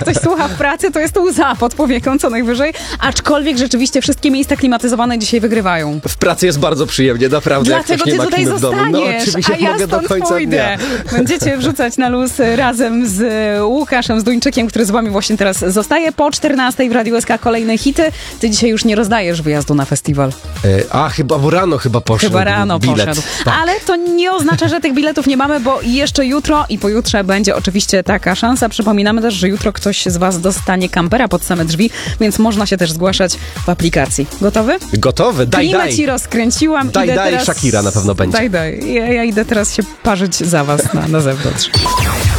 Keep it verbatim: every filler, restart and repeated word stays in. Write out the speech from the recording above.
ktoś słucha w pracy, to jest to łza pod powieką co najwyżej, aczkolwiek rzeczywiście wszystkie miejsca klimatyzowane dzisiaj wygrywają. W pracy jest bardzo przyjemnie, naprawdę. Dlatego ty tutaj zostaniesz, no, oczywiście a ja mogę stąd do końca pójdę. dnia. Będziecie wrzucać na luz razem z Łukaszem, z Duńczykiem, który z wami właśnie teraz zostaje. Po czternastej w Radiu S K kolejne hity. Ty dzisiaj już nie rozdajesz wyjazdu na festiwal. E, a, chyba bo rano chyba poszedł Chyba rano bilet. poszedł. Tak. Ale to nie oznacza, że tych biletów nie mamy, bo jeszcze jutro i pojutrze będzie oczywiście taka szansa. Przypominamy też, że jutro ktoś z was dostanie kampera pod same drzwi, więc można się też zgłaszać w aplikacji. Gotowy? Gotowy? Daj, Klimat daj. ci rozkręciłam. Daj, idę daj, teraz... Shakira na pewno będzie. Daj, daj. Ja, ja idę teraz się parzyć za was na, na zewnątrz.